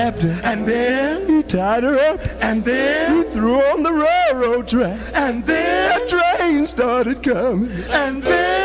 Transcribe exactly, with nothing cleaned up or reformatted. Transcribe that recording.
And then he tied her up. And then he threw her on the railroad track. And then the train started coming. And then